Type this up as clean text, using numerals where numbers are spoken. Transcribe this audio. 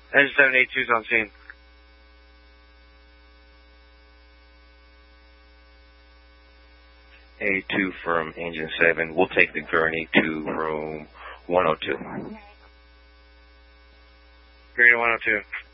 Engine 782's on scene. A2 from Engine 7. We'll take the gurney to room 102. Gurney 102.